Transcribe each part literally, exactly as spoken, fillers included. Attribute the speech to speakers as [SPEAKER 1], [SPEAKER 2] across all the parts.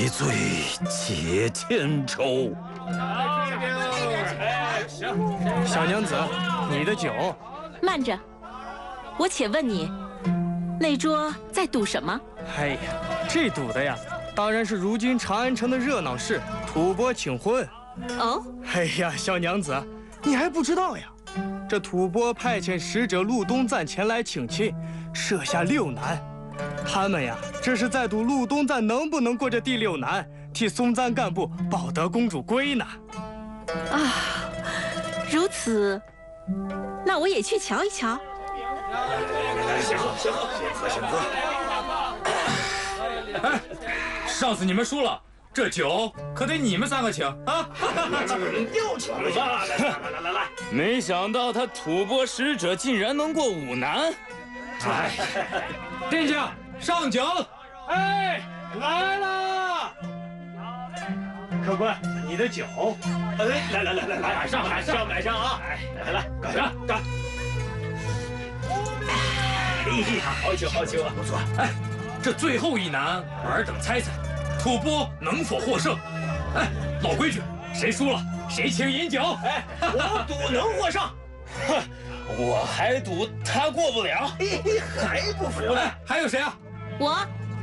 [SPEAKER 1] 罪解千愁。
[SPEAKER 2] 小娘子，你的酒。
[SPEAKER 3] 慢着，我且问你，那桌在赌什么？
[SPEAKER 2] 哎呀，这赌的呀，当然是如今长安城的热闹事——吐蕃请婚。
[SPEAKER 3] 哦，
[SPEAKER 2] 哎呀，小娘子，你还不知道呀？这吐蕃派遣使者陆东赞前来请亲，设下六难。他们呀，这是在赌陆东赞能不能过这第六难，替松赞干部保得公主归呢。
[SPEAKER 3] 啊，如此，那我也去瞧一瞧。
[SPEAKER 1] 行行，先喝先喝。
[SPEAKER 4] 哎，上次你们输了，这酒可得你们三个请啊！
[SPEAKER 1] 又请了，来来来来来，
[SPEAKER 5] 没想到他吐蕃使者竟然能过五难。
[SPEAKER 4] 哎，店家上酒！哎，来了！
[SPEAKER 2] 客官，你的酒。
[SPEAKER 1] 哎，来来来来来，
[SPEAKER 4] 赶上赶上
[SPEAKER 1] 赶上啊！来来来，干干！哎呀，好酒好酒，不错。
[SPEAKER 4] 哎，这最后一难，尔等猜猜，吐蕃能否获胜？哎，老规矩，谁输了谁请饮酒。
[SPEAKER 1] 哎，我赌能获胜。
[SPEAKER 5] 哼，我还赌他过不了。
[SPEAKER 1] 还不服呢？
[SPEAKER 4] 还有谁啊？
[SPEAKER 3] 我。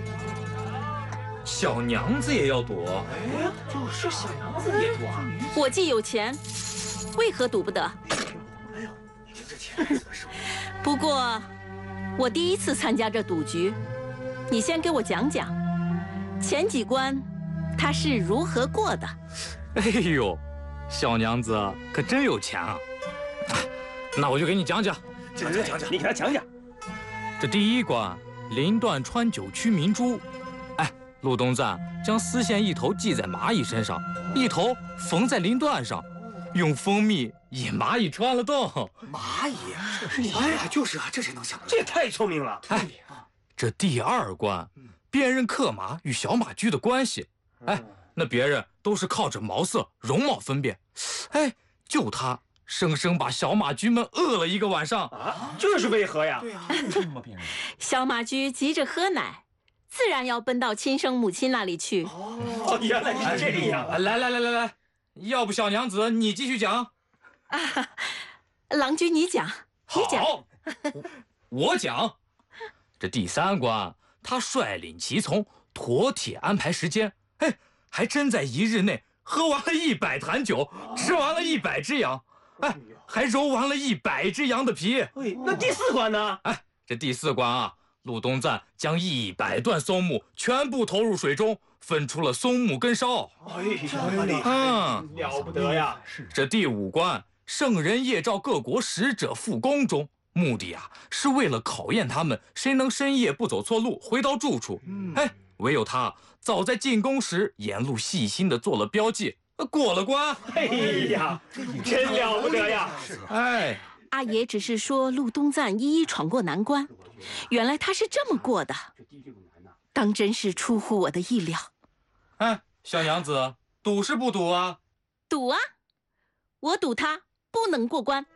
[SPEAKER 4] 小娘子也要赌。
[SPEAKER 1] 哎呀，就是小娘子也赌啊。
[SPEAKER 3] 我既有钱，为何赌不得？
[SPEAKER 1] 哎呦，你听这钱字说。
[SPEAKER 3] 不过，我第一次参加这赌局，你先给我讲讲，前几关他是如何过的？
[SPEAKER 4] 哎呦，小娘子可真有钱啊！那我就给你讲讲。
[SPEAKER 1] 讲讲讲讲，你给他讲讲。
[SPEAKER 4] 这第一关，临断川九曲明珠。哎，陆东赞将丝线一头系在蚂蚁身上，一头缝在林段上，用蜂蜜引蚂蚁穿了洞。
[SPEAKER 1] 蚂蚁？哎呀，就是啊，这谁能想到？这也太聪明了。
[SPEAKER 4] 哎，这第二关，辨认克马与小马驹的关系。哎，那别人都是靠着毛色、容貌分辨，哎，就他生生把小马驹们饿了一个晚上
[SPEAKER 1] 啊！这是为何呀？对呀，这么辨认。
[SPEAKER 3] 小马驹急着喝奶，自然要奔到亲生母亲那里去。
[SPEAKER 1] 哦，原来是这样。
[SPEAKER 4] 来来来来来，要不小娘子你继续讲。
[SPEAKER 3] 啊，郎君你讲，你讲。
[SPEAKER 4] 好，我讲。这第三关，他率领骑从，妥帖安排时间，哎，还真在一日内喝完了一百坛酒，吃完了一百只羊，哎，还揉完了一百只羊的皮。
[SPEAKER 1] 哎，那第四关呢？
[SPEAKER 4] 哎，这第四关啊，陆东赞将一百段松木全部投入水中，分出了松木根梢。
[SPEAKER 1] 哎呀，这么厉害，
[SPEAKER 4] 嗯，
[SPEAKER 1] 了不得呀！
[SPEAKER 4] 这第五关，圣人夜召各国使者赴宫中。目的啊，是为了考验他们谁能深夜不走错路回到住处。嗯，哎，唯有他早在进宫时沿路细心的做了标记，过了关。
[SPEAKER 1] 哎呀，真了不得呀！
[SPEAKER 4] 哎，
[SPEAKER 3] 阿爷只是说陆东赞一一闯过难关，原来他是这么过的，当真是出乎我的意料。
[SPEAKER 4] 哎，小娘子，赌是不赌啊？
[SPEAKER 3] 赌啊！我赌他不能过关。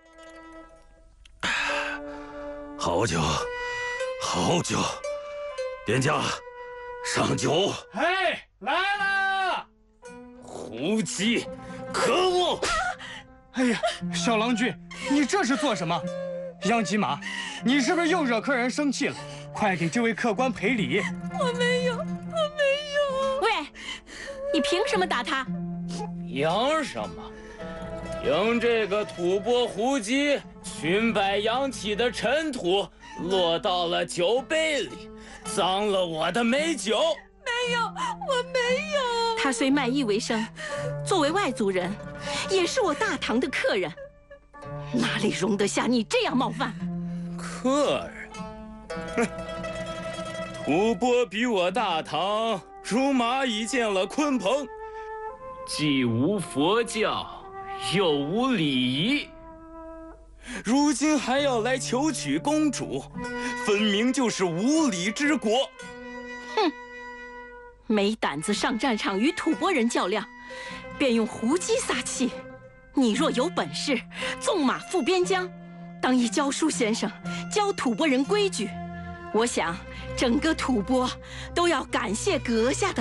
[SPEAKER 1] 好酒，好酒，店家上酒。
[SPEAKER 4] 哎，来了！
[SPEAKER 5] 胡姬，可恶！
[SPEAKER 3] 啊、
[SPEAKER 2] 哎呀，小郎君，你这是做什么？杨吉马，你是不是又惹客人生气了？快给这位客官赔礼！
[SPEAKER 3] 我没有，我没有。喂，你凭什么打他？
[SPEAKER 5] 凭什么？凭这个吐蕃胡姬裙摆扬起的尘土落到了酒杯里，脏了我的美酒。
[SPEAKER 3] 没有，我没有。他虽卖艺为生，作为外族人，也是我大唐的客人，哪里容得下你这样冒犯？
[SPEAKER 5] 客人？哼！吐蕃比我大唐如蚂蚁见了鲲鹏，既无佛教，又无礼仪，如今还要来求娶公主，分明就是无礼之国。
[SPEAKER 3] 哼！没胆子上战场与吐蕃人较量，便用胡姬撒气。你若有本事，纵马赴边疆，当一教书先生，教吐蕃人规矩。我想，整个吐蕃都要感谢阁下的。